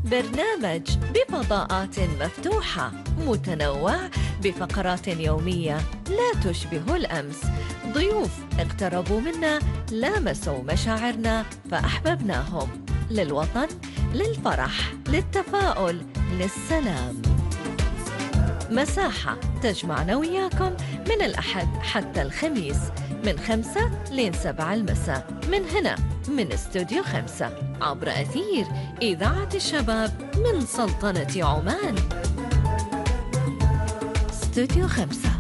برنامج بفضاءات مفتوحة متنوع بفقرات يومية لا تشبه الأمس. ضيوف اقتربوا منا، لامسوا مشاعرنا فأحببناهم. للوطن، للفرح، للتفاؤل، للسلام. مساحة تجمعنا وياكم من الأحد حتى الخميس من 5 لين 7 المساء، من هنا من استوديو 5 عبر أثير إذاعة الشباب من سلطنة عمان. استوديو 5.